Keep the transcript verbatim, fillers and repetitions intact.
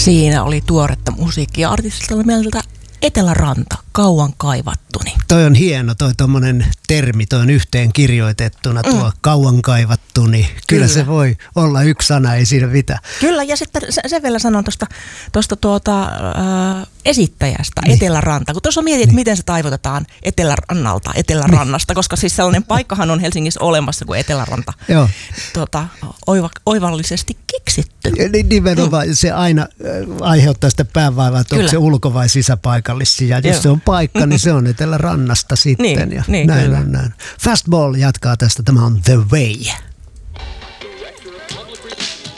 Siinä oli tuoretta musiikkia artistilta mieltä Eteläranta, kauan kaivattuni. Toi on hieno, toi tommonen termi, toi on yhteen kirjoitettuna, tuo mm. kauan kaivattuni. Kyllä, Kyllä se voi olla yksi sana, ei siinä mitään. Kyllä, ja sitten sen vielä sanon tuosta tosta tuota, äh, esittäjästä, niin. Eteläranta. Kun tuossa mietit, niin. miten se taivutetaan Etelärannalta, Etelärannasta, niin. koska siis sellainen paikkahan on Helsingissä olemassa kuin Eteläranta. Joo. Tuota, oiva, oivallisesti keksitty. Nimenomaan, mm. se aina äh, aiheuttaa sitä päävaivaa, että onko se ulko- vai sisäpaikallisia. Jos Joo. se on paikka, niin se on Etelärannasta sitten. Niin, ja niin, näin kyllä. on näin. Fastball jatkaa tästä. Tämä on The Way.